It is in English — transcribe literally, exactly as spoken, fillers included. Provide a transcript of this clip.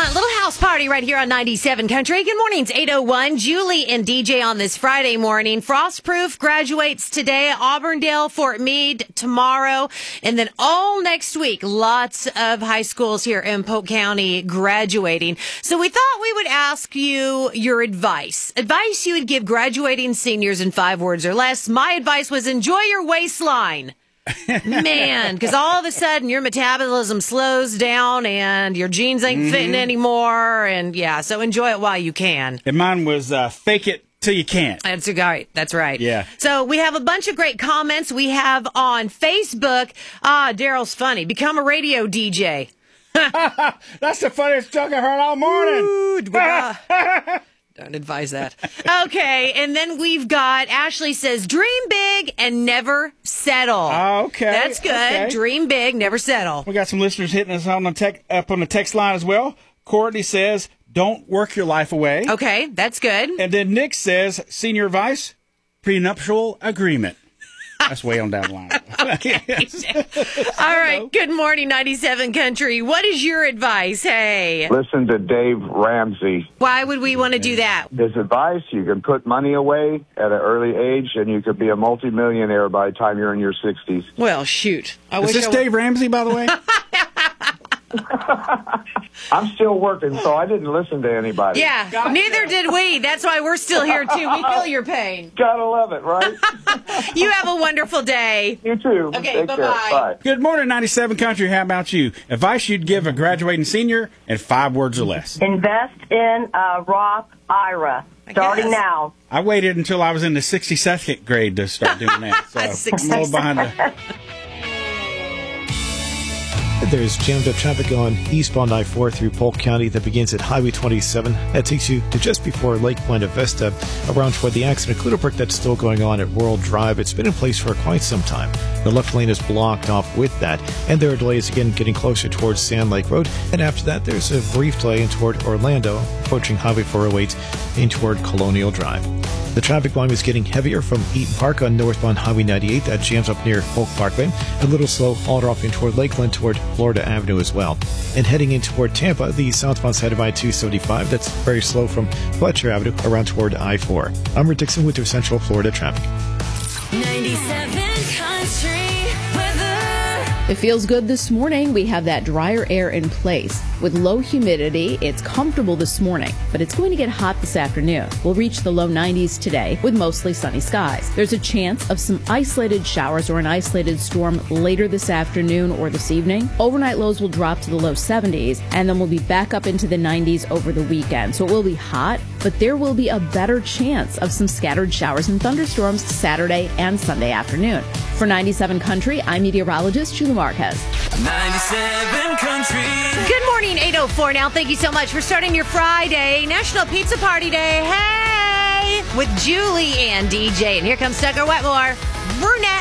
Excellent. Little house party right here on ninety-seven Country. Good morning. It's eight oh one. Julie and D J on this Friday morning. Frostproof graduates today. Auburndale, Fort Meade tomorrow. And then all next week, lots of high schools here in Polk County graduating. So we thought we would ask you your advice. Advice you would give graduating seniors in five words or less. My advice was enjoy your waistline. Man, because all of a sudden your metabolism slows down and your jeans ain't mm-hmm. fitting anymore. And yeah, so enjoy it while you can. And mine was uh, fake it till you can't. That's right. That's right. Yeah. So we have a bunch of great comments. We have on Facebook, ah, Daryl's funny. Become a radio D J. That's the funniest joke I heard all morning. Ooh, got, don't advise that. Okay, and then we've got, Ashley says, dream big and never settle. Oh, okay. That's good. Okay. Dream big, never settle. We got some listeners hitting us on the tech, up on the text line as well. Courtney says, don't work your life away. Okay, that's good. And then Nick says, senior advice, prenuptial agreement. That's way on down the line. All right. Good morning, ninety-seven Country. What is your advice? Hey. Listen to Dave Ramsey. Why would we want to do that? His advice, you can put money away at an early age, and you could be a multimillionaire by the time you're in your sixties. Well, shoot. I is wish this I Dave Ramsey, by the way? I'm still working, so I didn't listen to anybody. Yeah, gotcha. Neither did we. That's why we're still here, too. We feel your pain. Gotta love it, right? You have a wonderful day. You too. Okay, Take bye-bye. Care. Bye. Good morning, ninety-seven Country. How about you? Advice you'd give a graduating senior in five words or less. Invest in a Roth I R A, starting now. I waited until I was in the sixty-second grade to start doing that. So I'm a little behind the... There's jammed up traffic going eastbound I four through Polk County that begins at Highway twenty-seven. That takes you to just before Lake Buena Vista, around toward the accident. Clutter Brick that's still going on at World Drive. It's been in place for quite some time. The left lane is blocked off with that, and there are delays again getting closer towards Sand Lake Road. And after that, there's a brief delay in toward Orlando, approaching Highway four oh eight in toward Colonial Drive. The traffic volume is getting heavier from Eaton Park on northbound Highway ninety-eight. That jams up near Polk Parkway. A little slow all off in toward Lakeland toward Florida Avenue as well. And heading in toward Tampa, the southbound side of I two seventy-five, that's very slow from Fletcher Avenue around toward I four. I'm Rick Dixon with your Central Florida traffic. ninety-seven Country weather. It feels good this morning. We have that drier air in place. With low humidity, it's comfortable this morning, but it's going to get hot this afternoon. We'll reach the low nineties today with mostly sunny skies. There's a chance of some isolated showers or an isolated storm later this afternoon or this evening. Overnight lows will drop to the low seventies, and then we'll be back up into the nineties over the weekend. So it will be hot, but there will be a better chance of some scattered showers and thunderstorms Saturday and Sunday afternoon. For ninety-seven Country, I'm meteorologist Julie Marquez. ninety-seven Country. Good morning, eight oh four now. Thank you so much for starting your Friday. National Pizza Party Day. Hey! With Julie and D J. And here comes Tucker Wetmore. Brunette.